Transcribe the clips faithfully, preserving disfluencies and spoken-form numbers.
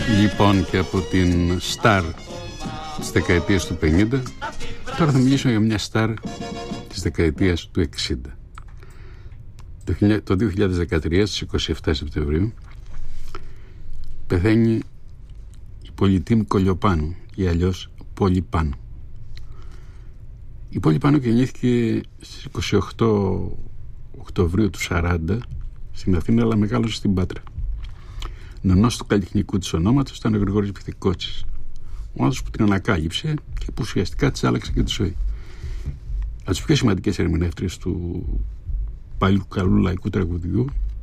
Λοιπόν, και από την στάρ της δεκαετίας του πενήντα, τώρα θα μιλήσω για μια στάρ της δεκαετίας του εξήντα. Το δύο χιλιάδες δεκατρία, στις είκοσι επτά Σεπτεμβρίου, πεθαίνει η Πολυτήμη Κολιοπάνου, ή αλλιώς Πόλη Πάνου. Η Πόλη Πάνου γεννήθηκε στις είκοσι οκτώ Οκτωβρίου του σαράντα στην Αθήνα, αλλά μεγάλωσε στην Πάτρα. Νονός του καλλιτεχνικού της ονόματος ήταν ο Γρηγόρης Πυθικότσης, ο άνθρωπος που την ανακάλυψε και που ουσιαστικά της άλλαξε και τη ζωή. Από τις πιο σημαντικές ερμηνεύτριες του παλιού καλού λαϊκού τραγουδιού,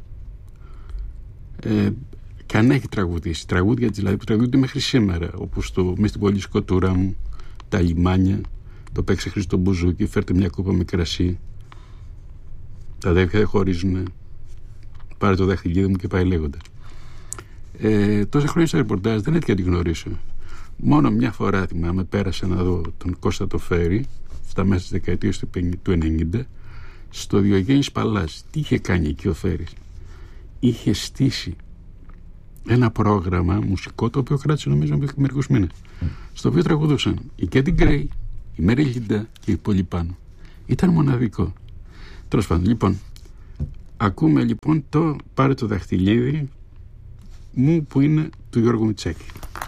ε, και αν έχει τραγουδήσει τραγούδια της, δηλαδή που τραγουδούνται μέχρι σήμερα, όπως το «Μες στην πόλη σκοτούρα μου», «Τα λιμάνια», το «Παίξε Χρήστο Μπουζούκι», «Φέρτε μια κούπα με κρασί», «Τα αδέρφια δεν χωρίζουνε», «Πάρε το δαχτυλίδι μου» και πάει λέγοντας. Ε, τόσα χρόνια στο ρεπορτάζ δεν έτυχε να την γνωρίσω. Μόνο μια φορά θυμάμαι, πέρασα να δω τον Κώστα το Φέρι στα μέσα της δεκαετίας του ενενήντα στο Διογέννης Παλάς. Τι είχε κάνει εκεί ο Φέρις? Είχε στήσει ένα πρόγραμμα μουσικό, το οποίο κράτησε νομίζω μερικούς μήνες, στο οποίο τραγουδούσαν η Κέντι Γκρέι, η Μέρι Λίντα και η Πόλη Πάνου. Ήταν μοναδικό. Τέλος πάντων, λοιπόν, ακούμε λοιπόν το «Πάρε το δαχτυλίδι μου» που είναι του Γιώργου Μητσάκη.